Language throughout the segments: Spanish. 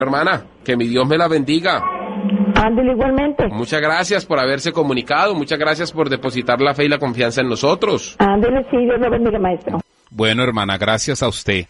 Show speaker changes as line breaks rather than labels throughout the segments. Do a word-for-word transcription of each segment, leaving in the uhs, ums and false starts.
Hermana, que mi Dios me la bendiga.
Ándale igualmente.
Muchas gracias por haberse comunicado, muchas gracias por depositar la fe y la confianza en nosotros.
Ándale, sí, Dios lo bendiga, maestro.
Bueno, hermana, gracias a usted.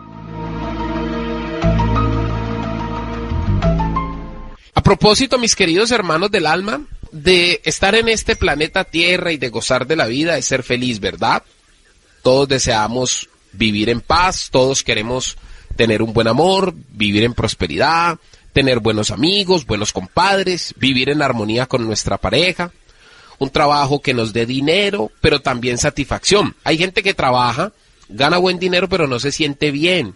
A propósito, mis queridos hermanos del alma, de estar en este planeta Tierra y de gozar de la vida, de ser feliz, ¿verdad? Todos deseamos vivir en paz, todos queremos tener un buen amor, vivir en prosperidad, tener buenos amigos, buenos compadres, vivir en armonía con nuestra pareja, un trabajo que nos dé dinero, pero también satisfacción. Hay gente que trabaja, gana buen dinero, pero no se siente bien,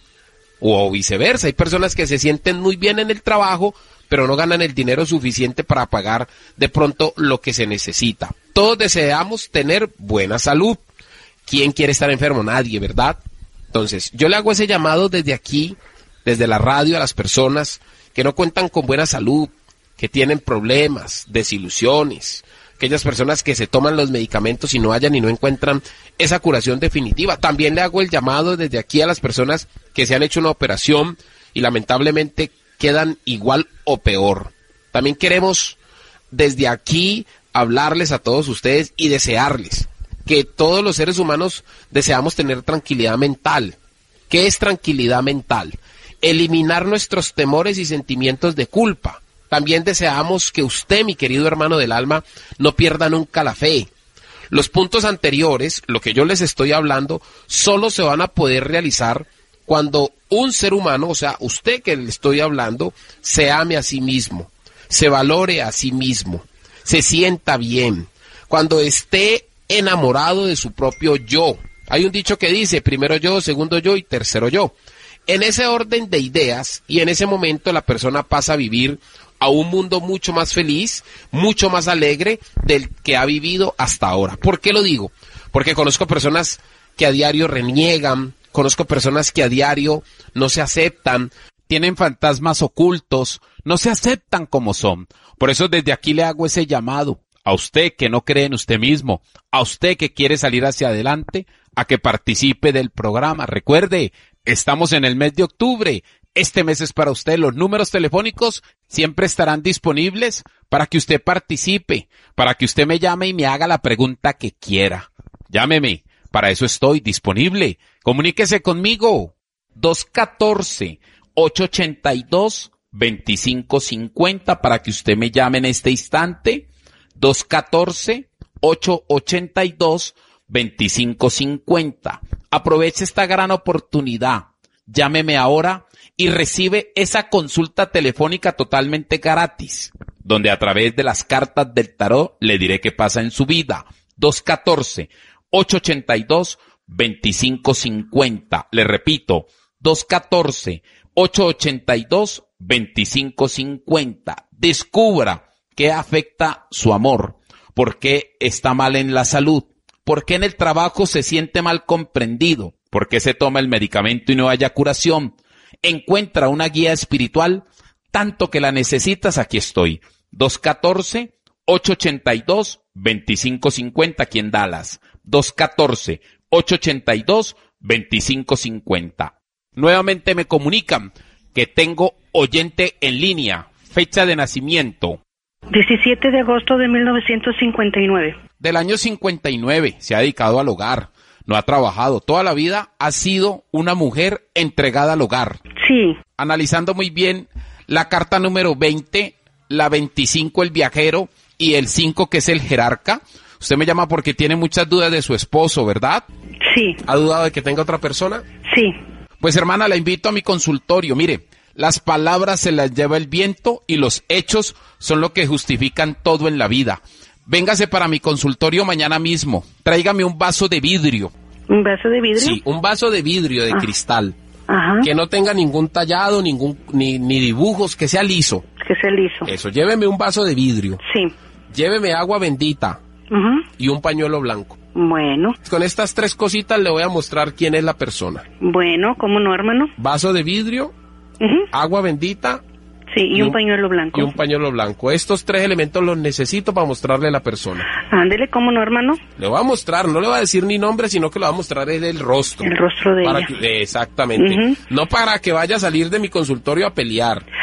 o viceversa. Hay personas que se sienten muy bien en el trabajo, pero no ganan el dinero suficiente para pagar de pronto lo que se necesita. Todos deseamos tener buena salud. ¿Quién quiere estar enfermo? Nadie, ¿verdad? Entonces, yo le hago ese llamado desde aquí, desde la radio, a las personas que no cuentan con buena salud, que tienen problemas, desilusiones, aquellas personas que se toman los medicamentos y no hallan y no encuentran esa curación definitiva. También le hago el llamado desde aquí a las personas que se han hecho una operación y lamentablemente quedan igual o peor. También queremos desde aquí hablarles a todos ustedes y desearles que todos los seres humanos deseamos tener tranquilidad mental. ¿Qué es tranquilidad mental? Eliminar nuestros temores y sentimientos de culpa. También deseamos que usted, mi querido hermano del alma, no pierda nunca la fe. Los puntos anteriores, lo que yo les estoy hablando, solo se van a poder realizar cuando un ser humano, o sea, usted que le estoy hablando, se ame a sí mismo, se valore a sí mismo, se sienta bien, cuando esté enamorado de su propio yo. Hay un dicho que dice, primero yo, segundo yo y tercero yo. En ese orden de ideas y en ese momento la persona pasa a vivir a un mundo mucho más feliz, mucho más alegre del que ha vivido hasta ahora. ¿Por qué lo digo? Porque conozco personas que a diario reniegan, conozco personas que a diario no se aceptan,
tienen fantasmas ocultos, no se aceptan como son. Por eso desde aquí le hago ese llamado a usted que no cree en usted mismo, a usted que quiere salir hacia adelante, a que participe del programa. Recuerde, estamos en el mes de octubre. Este mes es para usted. Los números telefónicos siempre estarán disponibles para que usted participe, para que usted me llame y me haga la pregunta que quiera. Llámeme, para eso estoy disponible. Comuníquese conmigo. dos uno cuatro, ocho ocho dos, dos cinco cinco cero para que usted me llame en este instante. dos uno cuatro, ocho ocho dos, dos cinco cinco cero. Aproveche esta gran oportunidad. Llámeme ahora y recibe esa consulta telefónica totalmente gratis, donde a través de las cartas del tarot le diré qué pasa en su vida. dos uno cuatro, ocho ocho dos, dos cinco cinco cero. Le repito, dos uno cuatro, ocho ocho dos, dos cinco cinco cero. Descubra qué afecta su amor, por qué está mal en la salud, por qué en el trabajo se siente mal comprendido, por qué se toma el medicamento y no haya curación. Encuentra una guía espiritual, tanto que la necesitas, aquí estoy. dos uno cuatro, ocho ocho dos, dos cinco cinco cero aquí en Dallas. dos uno cuatro, ocho ocho dos, dos cinco cinco cero. Nuevamente me comunican que tengo oyente en línea. Fecha de nacimiento.
diecisiete de agosto de mil novecientos cincuenta y nueve.
Del año cincuenta y nueve, se ha dedicado al hogar, no ha trabajado, toda la vida ha sido una mujer entregada al hogar.
Sí.
Analizando muy bien la carta número veinte, la veinticinco el viajero y el cinco que es el jerarca. Usted me llama porque tiene muchas dudas de su esposo, ¿verdad?
Sí.
¿Ha dudado de que tenga otra persona?
Sí.
Pues hermana, la invito a mi consultorio. Mire, las palabras se las lleva el viento y los hechos son lo que justifican todo en la vida. Véngase para mi consultorio mañana mismo. Tráigame un vaso de vidrio.
¿Un vaso de vidrio?
Sí, un vaso de vidrio de ah. cristal.
Ajá.
Que no tenga ningún tallado, ningún ni, ni dibujos, que sea liso.
Que sea liso.
Eso, lléveme un vaso de vidrio.
Sí.
Lléveme agua bendita.
Uh-huh.
Y un pañuelo blanco.
Bueno.
Con estas tres cositas le voy a mostrar quién es la persona.
Bueno, ¿cómo no, hermano?
Vaso de vidrio,
uh-huh.
agua bendita.
Sí, y, y un, un pañuelo blanco.
Y un pañuelo blanco. Estos tres elementos los necesito para mostrarle a la persona.
Ándele, ¿cómo no, hermano?
Le voy a mostrar, no le voy a decir ni nombre, sino que le voy a mostrar el, el rostro.
El rostro de
para
ella.
Que, exactamente. Uh-huh. No para que vaya a salir de mi consultorio a pelear.